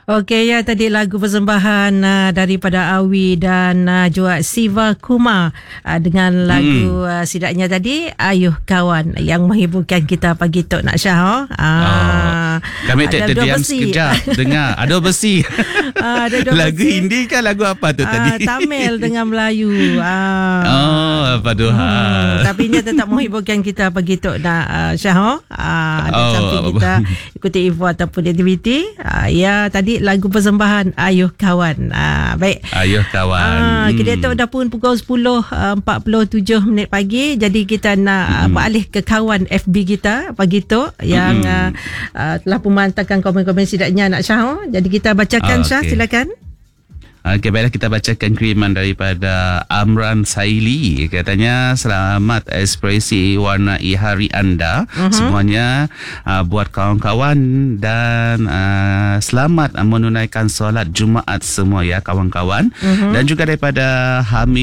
Okey, ya, tadi lagu persembahan daripada Awi dan juga Siva Kumar dengan lagu sidaknya tadi Ayuh Kawan yang menghiburkan kita pagi tu nak Syah. Kami terdiam sekejap dengar ada besi. Ada dua lagu besi. Hindi kan lagu apa tu tadi? Tamil dengan Melayu. Paduan. Tapi ini tetap menghiburkan kita pagi tu nak Syah. Sampai kita ikuti info ataupun aktiviti. Ya, tadi lagu persembahan Ayuh Kawan. Baik. Ayuh Kawan. Kita tu dah pun pukul 10.47 minit pagi. Jadi kita nak beralih ke kawan FB kita pagi tu yang telah memantangkan komen-komen sidaknya nak Syah. Jadi kita bacakan Syah, silakan. Okey, baiklah, kita bacakan kiriman daripada Amran Saili. Katanya, selamat ekspresi warnai hari anda semuanya buat kawan-kawan dan selamat menunaikan solat Jumaat semua ya kawan-kawan. Dan juga daripada Hamid